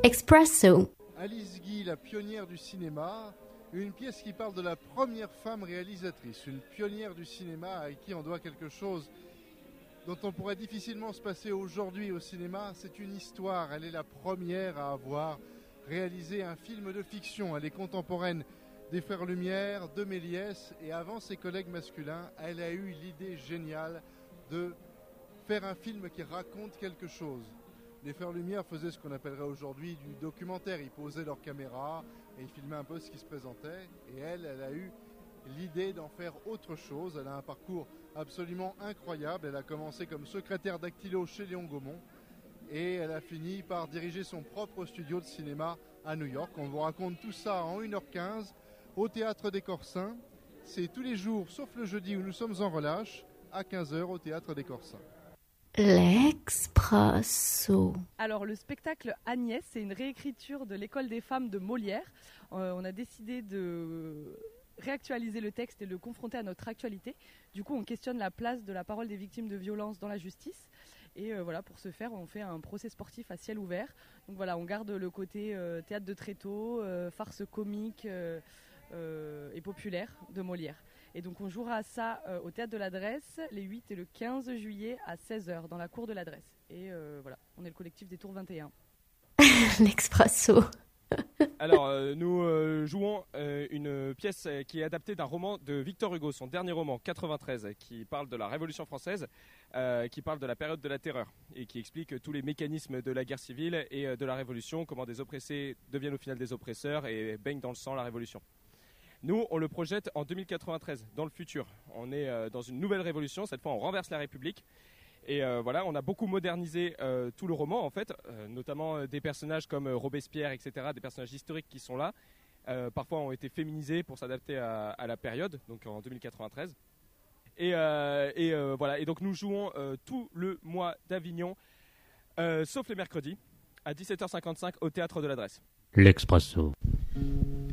Expresso. Alice Guy, la pionnière du cinéma, une pièce qui parle de la première femme réalisatrice, une pionnière du cinéma à qui on doit quelque chose dont on pourrait difficilement se passer aujourd'hui au cinéma. C'est une histoire, elle est la première à avoir réalisé un film de fiction. Elle est contemporaine des Frères Lumière, de Méliès, et avant ses collègues masculins, elle a eu l'idée géniale de faire un film qui raconte quelque chose. Les Frères Lumière faisaient ce qu'on appellerait aujourd'hui du documentaire. Ils posaient leur caméra et ils filmaient un peu ce qui se présentait. Et elle a eu l'idée d'en faire autre chose. Elle a un parcours absolument incroyable. Elle a commencé comme secrétaire dactylo chez Léon Gaumont et elle a fini par diriger son propre studio de cinéma à New York. On vous raconte tout ça en 1h15 au Théâtre des Corsins. C'est tous les jours, sauf le jeudi où nous sommes en relâche, à 15h au Théâtre des Corsins. L'Expresso. Alors le spectacle Agnès, c'est une réécriture de l'École des femmes de Molière. On a décidé de réactualiser le texte et le confronter à notre actualité. Du coup, on questionne la place de la parole des victimes de violences dans la justice. Et voilà, pour ce faire, on fait un procès sportif à ciel ouvert. Donc voilà, on garde le côté théâtre de tréteau, farce comique et populaire de Molière. Et donc on jouera ça au Théâtre de l'Adresse les 8 et le 15 juillet à 16h dans la cour de l'Adresse. Et voilà, on est le collectif des Tours 21. L'Expresso. Alors, nous jouons une pièce qui est adaptée d'un roman de Victor Hugo, son dernier roman, 93, qui parle de la Révolution française, qui parle de la période de la terreur et qui explique tous les mécanismes de la guerre civile et de la Révolution, comment des oppressés deviennent au final des oppresseurs et baignent dans le sang la Révolution. Nous, on le projette en 2093, dans le futur. On est dans une nouvelle révolution, cette fois on renverse la République. Et voilà, on a beaucoup modernisé tout le roman en fait, notamment des personnages comme Robespierre, etc., des personnages historiques qui sont là. Parfois ont été féminisés pour s'adapter à la période, donc en 2093. Et voilà, et donc nous jouons tout le mois d'Avignon, sauf les mercredis, à 17h55 au Théâtre de l'Adresse. L'Expresso.